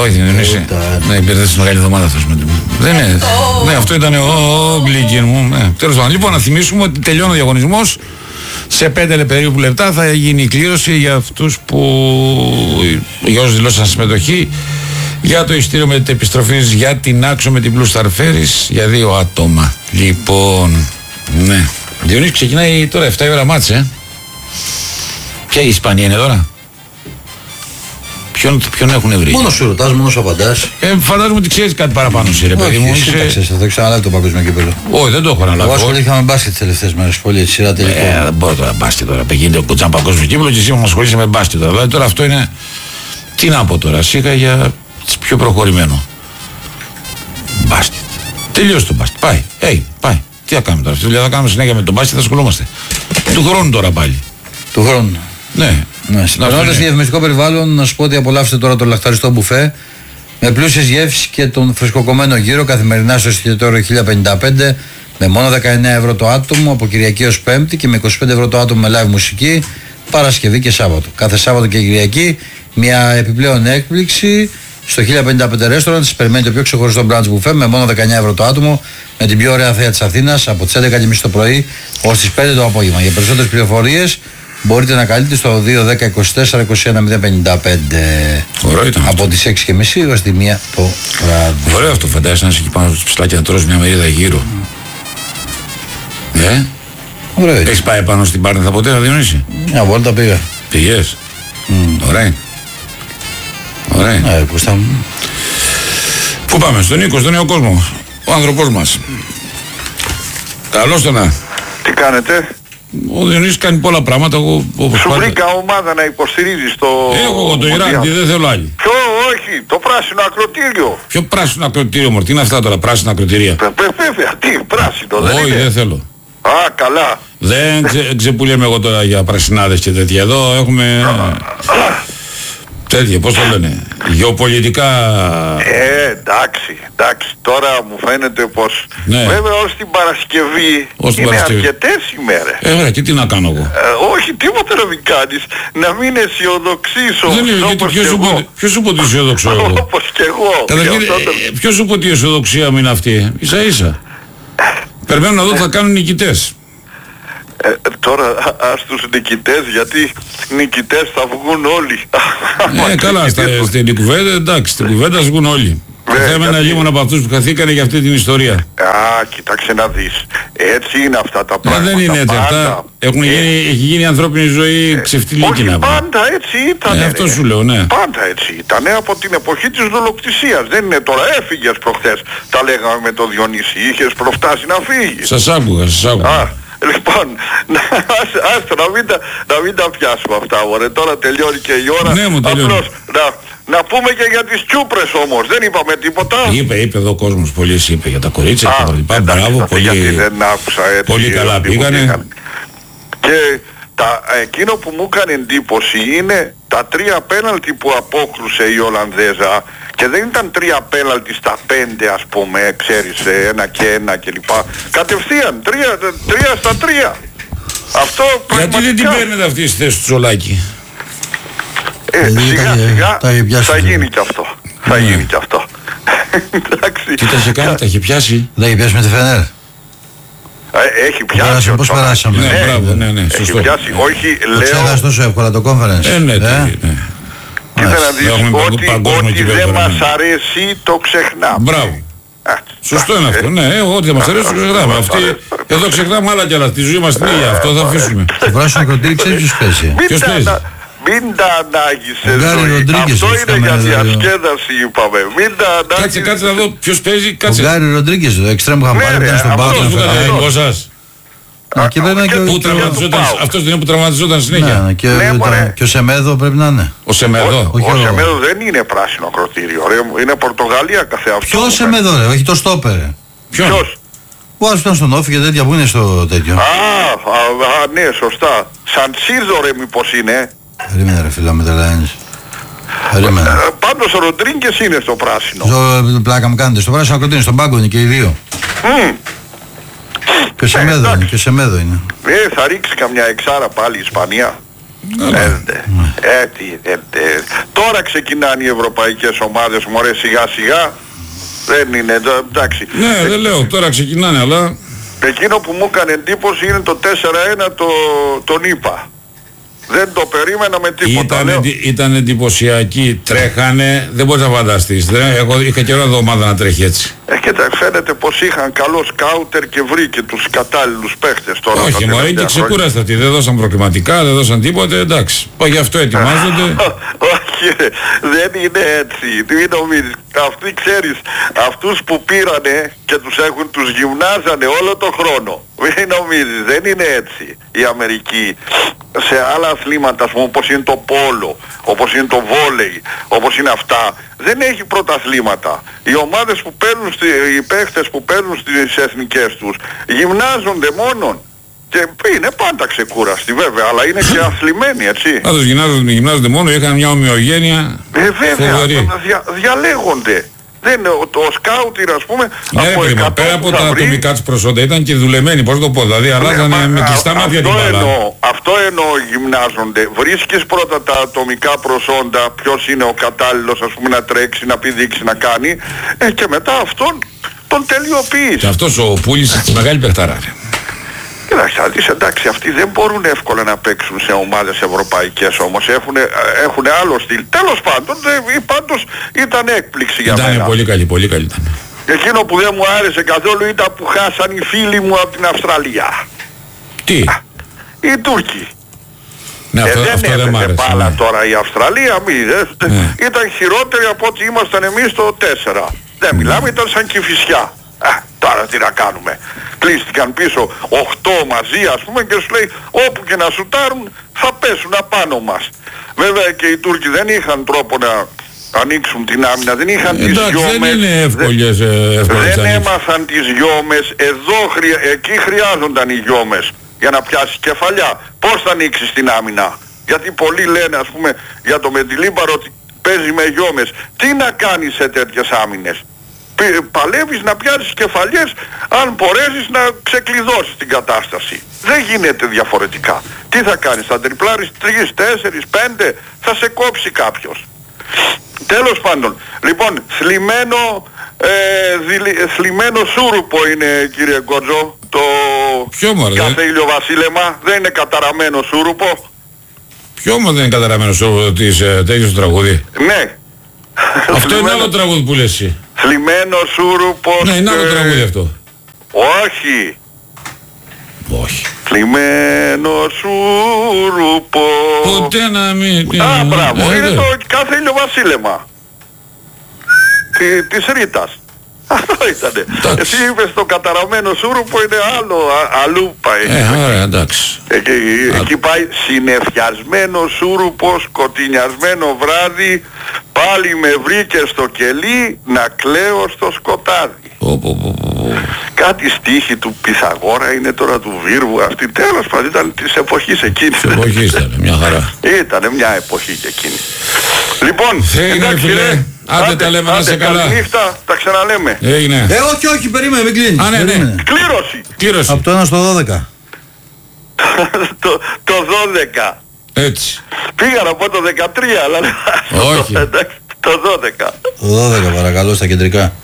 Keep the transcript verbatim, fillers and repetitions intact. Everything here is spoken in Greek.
όχι, δεν είσαι. Ναι, υπήρχε στη μεγάλη εβδομάδα αυτό. Δεν είναι. Ναι, αυτό ήταν ο Γκλίκιν μου. Τέλος πάντων. Λοιπόν, να θυμίσουμε ότι τελειώνει ο διαγωνισμός. Σε πέντε περίπου λεπτά θα γίνει η κλήρωση για αυτούς που. Για όσους δηλώσαν συμμετοχή. Για το ειστήριο με την επιστροφή για την Άξο με την Blue Star Ferries για δύο άτομα. Λοιπόν, ναι. Διονύση, ξεκινάει τώρα εφτά η ώρα μάτσε. Ε. Ποια η Ισπανία είναι τώρα? Ποιον, ποιον έχουν βρει? Μόνο σου ρωτάς, μόνο σου απαντάς. Ε, φαντάζομαι ότι ξέρεις κάτι παραπάνω εσύ, ρε παιδί μου. Όχι, εσύ τα ξέρεις, θα το έχεις αναλάβει το παγκόσμιο κύπελλο. Όχι, δεν το έχω αναλάβει. Εγώ ασχολήθηκα με μπάσκετ τις τελευταίες μέρες, πολύ σειρά τελικό. Ε, δεν μπορώ τώρα μπάσκετ τώρα. Πηγαίνετε ο κουτσάν παγκόσμιο κύπελλο και εσύ μου ασχολείσαι με μπάσκετ τώρα. Δηλαδή τώρα αυτό είναι. Τι να πω τώρα, σίγα για πιο προχωρημένο. Μπάσκετ. Τελειώσει το μπάσκετ. Πάει. Hey, πάει. Τι θα κάνουμε τώρα? Αυτή τη δουλειά θα κάνουμε συνέχεια με τον μπάσκετ, θα ασχολούμαστε. Του χρόνου τώρα πάλι. Του χρόνου. Ναι. Ναι. Περνώντας διαφημιστικό περιβάλλον, να σου πω ότι απολαύστε τώρα το λαχταριστό μπουφέ με πλούσιες γεύσεις και τον φρεσκοκομμένο γύρο καθημερινά στο εστιατόριο χίλια πενήντα πέντε με μόνο δεκαεννέα ευρώ το άτομο από Κυριακή ως Πέμπτη και με είκοσι πέντε ευρώ το άτομο με live μουσική Παρασκευή και Σάββατο. Κάθε Σάββατο και Κυριακή μια επιπλέον έκπληξη. Στο χίλια πενήντα πέντε Restaurant σας περιμένει το πιο ξεχωριστό brunch buffet με μόνο δεκαεννέα ευρώ το άτομο με την πιο ωραία θέα της Αθήνας από τις έντεκα και τριάντα το πρωί ως τις πέντε το απόγευμα. Για περισσότερες πληροφορίες μπορείτε να καλείτε στο δύο δέκα είκοσι τέσσερα είκοσι ένα μηδέν πενήντα πέντε. Ωραίο ήταν. Από τις έξι και μισή έως τη μία το βράδυ. Ωραίο αυτό, φαντάζεσαι να είσαι εκεί πάνω στο ψηλάκι να τρως μια μερίδα γύρω. Ε? Ωραίο. Έχεις πάει πάνω στην Πάρνηθα ποτέ, να Διονύση? Μια βόλτα πήγα. Πήγες? Mm. Ωραία. Ωραία. Ναι, πώς θα... Πού πάμε? Στον Νίκο, στον νέο κόσμο. Ο άνθρωπός μας. Καλώς το να. Τι κάνετε? Ο Διονύσης κάνει πολλά πράγματα. Εγώ, όπως σου πάντα... βρήκα ομάδα να υποστηρίζεις το... Έχω εγώ το Ιράν, δεν θέλω άλλη. Ποιο? Όχι, το πράσινο ακροτήριο. Ποιο πράσινο ακροτήριο, μωρ? Τι είναι αυτά τώρα, πράσινα ακροτήρια? Βέβαια, τι πράσινο δεν Όχι, είναι? δεν θέλω. Α, καλά. Δεν ξε, ξεπουλιέμαι εγώ τώρα για πρασινάδες και τέτοια. Εδώ έχουμε... τέτοια, πώς το λένε, γεωπολιτικά... Ε, εντάξει, εντάξει, τώρα μου φαίνεται πως... Ναι. Βέβαια ως την Παρασκευή ως την είναι Παρασκευή. αρκετές ημέρες. Ε, ωραία, και τι να κάνω εγώ? Ε, όχι, τίποτα να μην κάνεις. Να μην αισιοδοξήσω. Δεν είναι, γιατί ποιος σου, πω, ποιος σου πω ότι αισιοδοξώ εγώ? Όπως και εγώ. Καταρχήν, αυτό το... ε, ποιος σου πω ότι η αισιοδοξία μου είναι αυτή? Ίσα ίσα. Περιμένω να δω τι θα κάνουν οι νικητές. Ε, τώρα α, ας τους νικητές, γιατί νικητές θα βγουν όλοι. Ε, καλά, στα, στην κουβέντα, εντάξει, στην κουβέντα θα βγουν όλοι. Ναι, θα έμενα γιατί... λίγο από αυτούς που χαθήκανε για αυτή την ιστορία. Α, κοίταξε να δεις. Έτσι είναι αυτά τα πράγματα. Ε, δεν είναι έτσι αυτά. Έχουν ε, γίνει, έχει γίνει η ανθρώπινη ζωή ξεφτυλίκη να πω. Πάντα έτσι ήταν. Ε, αυτό σου λέω, ναι. Πάντα έτσι ήταν. Από την εποχή της δολοκτησίας. Δεν είναι τώρα. Έφυγες προχθές. Τα λέγαμε με το Διονύση. Είχες προφτάσει να φύγεις. Σας άκουγα, σας άκουγα. Α, λοιπόν, άστο να μην τα, να μην τα πιάσουμε αυτά, ωραία. Τώρα τελειώνει και η ώρα. Ναι, μου τελειώνει. Απλώς, να, να πούμε και για τις τσούπρες όμως. Δεν είπαμε τίποτα. Είπε, είπε εδώ ο κόσμος, πολύ είπε για τα κορίτσια Α, και τα λοιπά. εντάξει, Μπράβο, πολύ, γιατί δεν άκουσα έτσι, πολύ καλά πήγανε. Και τα, εκείνο που μου έκανε εντύπωση είναι τα τρία πέναλτι που απόκρουσε η Ολλανδέζα. Και δεν ήταν τρία πέναλτι στα πέντε, ας πούμε, ξέρεις, ένα και ένα κλπ. Κατευθείαν, τρία, τρία στα τρία. Αυτό πραγματικά... Γιατί δεν την παίρνετε αυτή στη θέση του Τσολάκη? Ε, σιγά τα, σιγά τα, τα θα γίνει και αυτό. Θα ναι. γίνει και αυτό. Εντάξει. Τι τα είχε κάνει, τα είχε πιάσει? Δεν είχε πιάσει με τη Φενέρ. Ε, έχει πιάσει. Πέρασε, πώς περάσαμε. Ναι, ναι, μπράβο, ναι, ναι, σωστό. Έχει πιάσει, όχι, Το λέω... ξέχασε τόσο εύκολα το conference. Ε, ναι, ε? ναι. Κοίτα να δεις, ότι, ότι δεν μας ναι. αρέσει το ξεχνάμε. Μπράβο. Σωστό είναι αυτό, ναι, ό,τι δεν μας αρέσει το ξεχνάμε. Αυτή, εδώ ξεχνάμε άλλα κι άλλα, τη ζωή μας την ίδια, αυτό θα αφήσουμε. Το πράσινο ακροτήρι ξέρεις ποιος παίζει? Ποιος παίζει? Μην τα ανάγεις Γκάρι ζωή. Ροντρίγκες, Αυτό έτσι, είναι για κάμερα, διασκέδαση είπαμε. Μην τα ανάγεις. Κάτσε, κάτσε να δω ποιος παίζει, Ο κάτσε. Γκάρι Ροντρίγκες, το εξτρέμ που είχαν Ναι, πάρει, ρε, ήταν στον αυτός Πάτο. Αυτός που ήταν δικό σας. Και πρέπει να είναι Πού και ο... τραυματιζόταν, Πάου. αυτός δεν είναι που τραυματιζόταν συνέχεια. Ναι, και, Ναι, ο- μωρέ. και ο Σεμέδο πρέπει να είναι. Ο Σεμεδό. όχι Ο ο- Σεμέδο δεν είναι πράσινο ακροτήριο. ρε. Είναι Πορτογαλία καθεαυτό. Ποιο Σεμέδο ρε, όχι το στόπερ. Ποιον? Ποιος? Ο άλλος που ήταν στον Όφη και τέτοια που είναι στο τέτοιο. Α, α, α, ναι, σωστά. Σαν Σίρδο ρε μήπως είναι. Περίμενε ρε φίλα με τρελαίνεις. Περίμενε. Ε, Πάντως ο Ροντρίγκες είναι στο πράσινο. Στο πλάκα μου κάνετε, στο πράσινο ακροτήρι, στον πάγκο είναι και οι δύο. Μμμ. Και ο Σεμέδο είναι, και ο Σεμέδο είναι. Ε, θα ρίξει καμιά εξάρα πάλι η Ισπανία. Ε, τι, ε, ε, τώρα ξεκινάνε οι ευρωπαϊκές ομάδες, μωρέ, σιγά σιγά. Δεν είναι, εντάξει. Ναι, δεν λέω, τώρα ξεκινάνε, αλλά... Εκείνο που μου έκανε εντύπωση είναι το τέσσερα ένα το, τον είπα. Δεν το περίμενα με τίποτα. Ήταν, εντι, ήταν εντυπωσιακοί, τρέχανε, δεν μπορείς να φανταστείς. Δεν, εγώ είχα καιρό εβδομάδα να τρέχει έτσι. Ε, και τα φαίνεται πως είχαν καλό σκάουτερ και βρήκε τους κατάλληλους παίχτες τώρα. Όχι, μωρέ, και ξεκούραστατοι. Δεν δώσαν προκριματικά, δεν δώσαν τίποτε, εντάξει. Γι' αυτό ετοιμάζονται. Όχι, δεν είναι έτσι. Μην νομίζεις. Αυτοί, ξέρεις, αυτούς που πήρανε και τους έχουν, τους γυμνάζανε όλο το χρόνο. Μην νομίζεις, δεν είναι έτσι. Η Αμερική σε άλλα αθλήματα, ας πούμε, όπως είναι το πόλο, όπως είναι το βόλεϊ, όπως είναι αυτά, δεν έχει πρωταθλήματα. Οι ομάδες που παίρνουν, οι παίχτες που παίρνουν στις εθνικές τους γυμνάζονται μόνον. Και είναι πάντα ξεκούραστοι βέβαια, αλλά είναι και αθλημένοι, έτσι. Πάντως γυμνάζονται, γυμνάζονται μόνο, είχαν μια ομοιογένεια. Ε, βέβαια, δια, διαλέγονται. Δεν είναι ο, το σκάουτιρ, ας πούμε, ναι, από εκατό πέρα από τα βρει... ατομικά τους προσόντα ήταν και δουλεμένοι, πώς το πω, δηλαδή αλλάζανε ναι, με κλειστά μάτια την μπάλα. Εννοώ, αυτό εννοώ, γυμνάζονται. Βρίσκεις πρώτα τα ατομικά προσόντα, ποιος είναι ο κατάλληλος, ας πούμε, να τρέξει, να πηδήξει, να κάνει, ε, και μετά αυτόν τον τελειοποιείς. Και αυτός ο Πούλης της μεγάλη παιχτάρα. Κοιτάξτε, δεις, εντάξει, αυτοί δεν μπορούν εύκολα να παίξουν σε ομάδες ευρωπαϊκές όμως, έχουν, έχουν άλλο στυλ. Τέλος πάντων, δε, πάντως ήταν έκπληξη για ήτανε μένα. Ήταν πολύ καλή, πολύ καλή ήταν. Εκείνο που δεν μου άρεσε καθόλου ήταν που χάσαν οι φίλοι μου από την Αυστραλία. Τι? Α, οι Τούρκοι. Ναι, αυτό, ε, δεν αυτό δεν μ' άρεσε. Πάλα ναι. τώρα η Αυστραλία, μη, δε, ναι. Ήταν χειρότερη από ό,τι ήμασταν εμείς το τέσσερα. Δεν ναι. μιλάμε, ήταν σαν Κηφισιά. Α, τώρα τι να κάνουμε. Κλείστηκαν πίσω οχτώ μαζί, ας πούμε, και σου λέει όπου και να σουτάρουν θα πέσουν απάνω μας. Βέβαια και οι Τούρκοι δεν είχαν τρόπο να ανοίξουν την άμυνα, δεν είχαν εντάξει, τις γιόμες. Δεν είναι εύκολες, δεν, εύκολες δεν έμαθαν τις γιόμες. Εδώ χρεια, εκεί χρειάζονταν οι γιόμες για να πιάσει κεφαλιά. Πώς θα ανοίξεις την άμυνα? Γιατί πολλοί λένε, ας πούμε, για το Μεντιλίμπαρο ότι παίζει με γιόμες. Τι να κάνεις σε τέτοιες άμυνες? Παλεύεις να πιάσεις κεφαλιές αν μπορέσεις να ξεκλειδώσεις την κατάσταση. Δεν γίνεται διαφορετικά. Τι θα κάνεις? Θα τριπλάρεις τρεις, τέσσερις, πέντε, θα σε κόψει κάποιος. Τέλος πάντων, λοιπόν, θλιμμένο, ε, δηλη, θλιμμένο σούρουπο είναι, κύριε Γκότζο, το κάθε ηλιοβασίλεμα. Δεν είναι καταραμένο σούρουπο. Ποιο όμως δεν είναι καταραμένο σούρουπο της ε, τέτοιος τραγούδι? Ναι. Αυτό είναι άλλο τραγούδι που λες εσύ. Θλιμμένο σούρουπος. Ναι, είναι άλλο τραγούδι αυτό. Όχι. Όχι. Θλιμμένο σούρουπο. Ποτέ να μην... Α, μπράβο, ε, είναι ε, το κάθε ηλιοβασίλεμα Τη, της Ρήτας. Αυτό ήτανε. Εσύ είπες το καταραμένο σούρουπο, είναι άλλο, α, αλλού πάει. Ε, ωραία, εντάξει. Εκεί, εκεί πάει συνεφιασμένο σούρουπο, σκοτεινιασμένο βράδυ, πάλι με βρήκε στο κελί να κλαίω στο σκοτάδι. Oh, oh, oh, oh. Κάτι στίχη του Πυθαγόρα είναι τώρα του Βίρβου, αυτή τέλος πάντων ήταν της εποχής εκείνης. Της εποχής ήταν, μια χαρά. Ήτανε μια εποχή και εκείνη. Λοιπόν, εντάξει ρε, άντε τα λέμε, να σε καλά. Καληνύχτα, τα ξαναλέμε. Έγινε. Ε, όχι, όχι, περίμενε, μην κλείνεις. Α, ναι, ναι. Κλήρωση. Κλήρωση. Από το ένα στο δώδεκα. το, το δώδεκα. Έτσι. Πήγα να πω το δεκατρία, αλλά όχι. το δώδεκα. Το δώδεκα παρακαλώ στα κεντρικά.